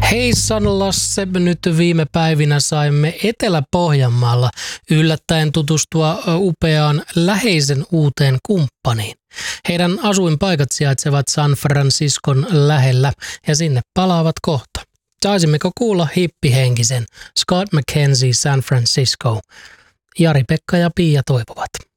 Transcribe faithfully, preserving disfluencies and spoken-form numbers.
Hei San Lasse, nyt viime päivinä saimme Etelä-Pohjanmaalla yllättäen tutustua upeaan läheisen uuteen kumppaniin. Heidän asuinpaikat sijaitsevat San Franciscon lähellä ja sinne palaavat kohta. Saisimmeko kuulla hippihenkisen Scott McKenzie San Francisco? Jari-Pekka ja Pia toivovat.